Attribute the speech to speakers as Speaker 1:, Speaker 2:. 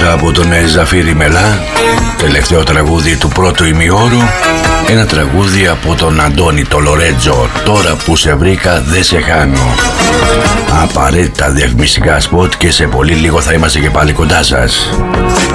Speaker 1: Πρώτα από τον Ζαφύρη Μελά, τελευταίο τραγούδι του πρώτου ημιώρου, ένα τραγούδι από τον Αντώνη το Λορέτζο, Τώρα που σε βρήκα δεν σε χάνω. Απαραίτητα διαφημιστικά σποτ και σε πολύ λίγο θα είμαστε και πάλι κοντά σας.